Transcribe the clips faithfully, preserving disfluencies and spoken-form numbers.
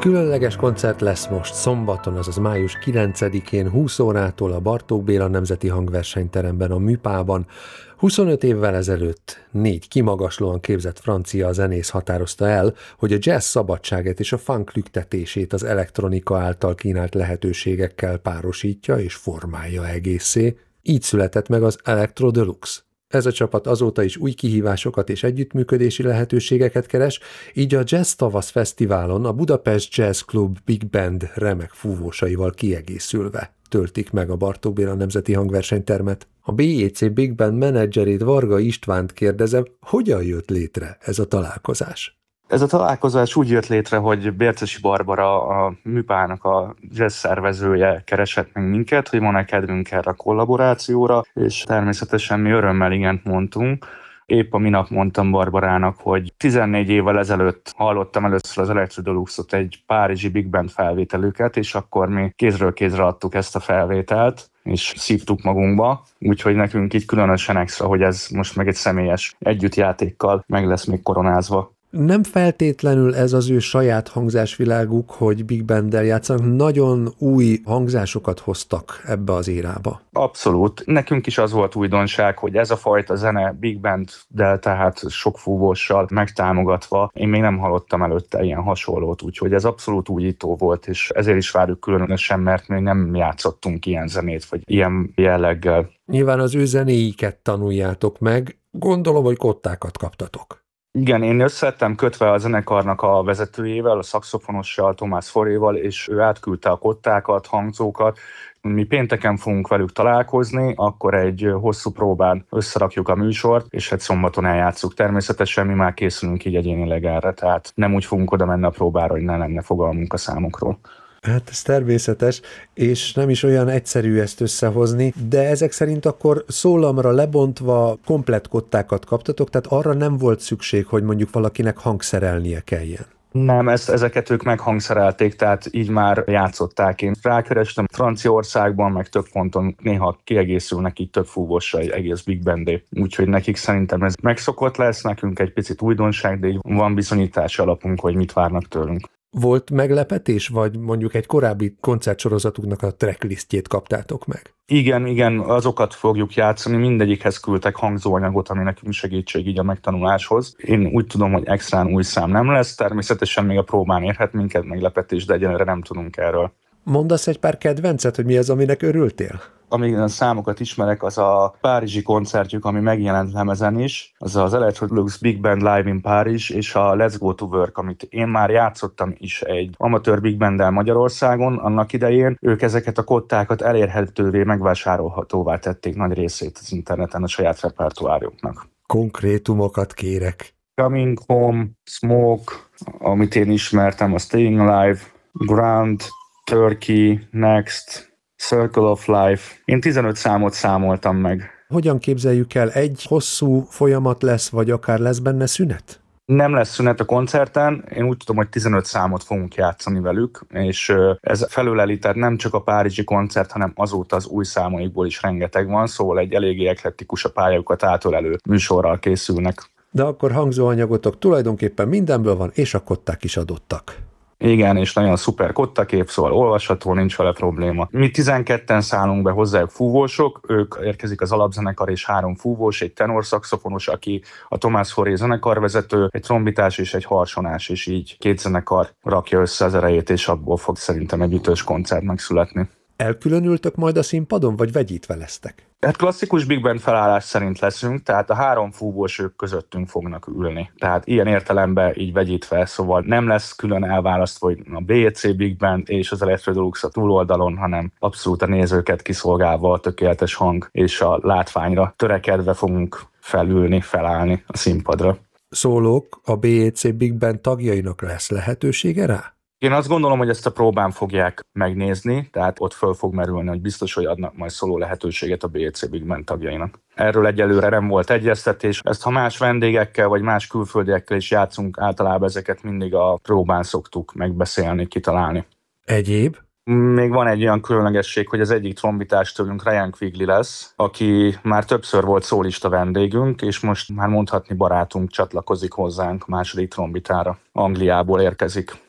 Különleges koncert lesz most szombaton, azaz május kilencedikén húsz órától a Bartók Béla Nemzeti Hangversenyteremben, a Műpában. huszonöt évvel ezelőtt négy kimagaslóan képzett francia zenész határozta el, hogy a jazz szabadságát és a funk lüktetését az elektronika által kínált lehetőségekkel párosítja és formálja egészé. Így született meg az Electro Deluxe. Ez a csapat azóta is új kihívásokat és együttműködési lehetőségeket keres, így a Jazz Tavasz Fesztiválon a Budapest Jazz Club Big Band remek fúvósaival kiegészülve töltik meg a Bartók Béla Nemzeti Hangversenytermet. A bé jé cé Big Band menedzserét, Varga Istvánt kérdezem, hogyan jött létre ez a találkozás? Ez a találkozás úgy jött létre, hogy Bércesi Barbara, a Műpának a jazz szervezője keresett meg minket, hogy van-e kedvünk erre a kollaborációra, és természetesen mi örömmel igent mondtunk. Épp a minap mondtam Barbarának, hogy tizennégy évvel ezelőtt hallottam először az Electro Deluxe-ot, egy párizsi Big Band felvételüket, és akkor mi kézről kézre adtuk ezt a felvételt, és szívtuk magunkba, úgyhogy nekünk így különösen extra, hogy ez most meg egy személyes együttjátékkal meg lesz még koronázva. Nem feltétlenül ez az ő saját hangzásviláguk, hogy Big Banddel játszanak, nagyon új hangzásokat hoztak ebbe az érába. Abszolút. Nekünk is az volt újdonság, hogy ez a fajta zene Big Banddel, tehát sok fúvóssal megtámogatva, én még nem hallottam előtte ilyen hasonlót, úgyhogy ez abszolút újító volt, és ezért is várjuk különösen, mert még nem játszottunk ilyen zenét, vagy ilyen jelleggel. Nyilván az ő zenéiket tanuljátok meg, gondolom, hogy kottákat kaptatok. Igen, én összeettem kötve a zenekarnak a vezetőjével, a szaxofonossal, Tomás Foréval, és ő átküldte a kottákat, hangzókat. Mi pénteken fogunk velük találkozni, akkor egy hosszú próbán összerakjuk a műsort, és hát szombaton eljátszuk. Természetesen mi már készülünk így egyénileg erre, tehát nem úgy fogunk oda menni a próbára, hogy ne lenne fogalmunk a számokról. Hát ez természetes, és nem is olyan egyszerű ezt összehozni, de ezek szerint akkor szólamra lebontva komplett kottákat kaptatok, tehát arra nem volt szükség, hogy mondjuk valakinek hangszerelnie kelljen. Nem, ezt, ezeket ők meghangszerelték, tehát így már játszották. Én rákerestem Franciaországban, meg több ponton néha kiegészülnek így több fúvóssal egy egész Big Bandé. Úgyhogy nekik szerintem ez megszokott lesz, nekünk egy picit újdonság, de így van bizonyítási alapunk, hogy mit várnak tőlünk. Volt meglepetés, vagy mondjuk egy korábbi koncertsorozatuknak a tracklistjét kaptátok meg? Igen, igen, azokat fogjuk játszani, mindegyikhez küldtek hangzóanyagot, ami nekünk segítség így a megtanuláshoz. Én úgy tudom, hogy extrán új szám nem lesz, természetesen még a próbán érhet minket meglepetés, de egyenlőre nem tudunk erről. Mondasz egy pár kedvencet, hogy mi az, aminek örültél? Amíg a számokat ismerek, az a párizsi koncertjük, ami megjelent lemezen is, az az Electro Deluxe Big Band Live in Paris, és a Let's Go to Work, amit én már játszottam is egy amatőr Big Banddel Magyarországon annak idején. Ők ezeket a kottákat elérhetővé, megvásárolhatóvá tették nagy részét az interneten a saját repertoárjuknak. Konkrétumokat kérek. Coming Home, Smoke, amit én ismertem, a Staying Alive, Ground, Turkey, Next, Circle of Life. Én tizenöt számot számoltam meg. Hogyan képzeljük el? Egy hosszú folyamat lesz, vagy akár lesz benne szünet? Nem lesz szünet a koncerten, én úgy tudom, hogy tizenöt számot fogunk játszani velük, és ez felöleli, tehát nem csak a párizsi koncert, hanem azóta az új számaikból is rengeteg van, szóval egy eléggé eklektikus a pályájukat átölelő műsorral készülnek. De akkor hangzóanyagotok tulajdonképpen mindenből van, és a kották is adottak. Igen, és nagyon szuper kottakép, szóval olvasható, nincs vele probléma. Mi tizenketten szállunk be hozzájuk fúvósok, ők érkezik az alapzenekar és három fúvós, egy tenorszaxofonos, aki a Tomás Foré zenekarvezető, egy trombitás és egy harsonás, és így két zenekar rakja össze az erejét, és abból fog szerintem egy ütős koncert megszületni. Elkülönültök majd a színpadon, vagy vegyítve lesztek? Hát klasszikus Big Band felállás szerint leszünk, tehát a három fúvós ők közöttünk fognak ülni. Tehát ilyen értelemben így vegyítve, szóval nem lesz külön elválasztva, hogy a bé jé cé Big Band és az Electro Deluxe a túloldalon, hanem abszolút a nézőket kiszolgálva a tökéletes hang és a látványra törekedve fogunk felülni, felállni a színpadra. Szólók, a bé jé cé Big Band tagjainak lesz lehetősége rá? Én azt gondolom, hogy ezt a próbán fogják megnézni, tehát ott föl fog merülni, hogy biztos, hogy adnak majd szóló lehetőséget a bé jé cé Big Band tagjainak. Erről egyelőre nem volt egyeztetés. Ezt ha más vendégekkel vagy más külföldiekkel is játszunk, általában ezeket mindig a próbán szoktuk megbeszélni, kitalálni. Egyéb? Még van egy olyan különlegesség, hogy az egyik trombitás tőlünk Ryan Quigley lesz, aki már többször volt szólista vendégünk, és most már mondhatni barátunk csatlakozik hozzánk második trombitára. Angliából érkezik.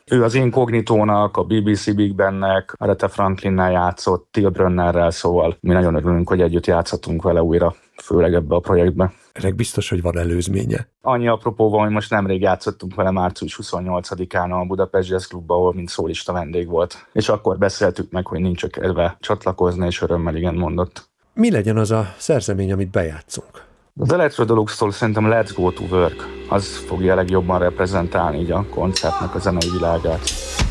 Ő az Inkognitónak, a bé bé cé Big Bandnek, Aretha Franklinnel játszott, Till Brönnerrel, szóval mi nagyon örülünk, hogy együtt játszhatunk vele újra, főleg ebbe a projektbe. Ennek biztos, hogy van előzménye. Annyi apropóval, hogy most nemrég játszottunk vele március huszonnyolcadikán a Budapest Jazz Clubban, ahol mint szólista vendég volt. És akkor beszéltük meg, hogy nincs kedve csatlakozni, és örömmel igen mondott. Mi legyen az a szerzemény, amit bejátszunk? Az Electro Deluxe-tól szerintem Let's Go to Work. Az fogja legjobban reprezentálni így a koncertnek a zenei világát.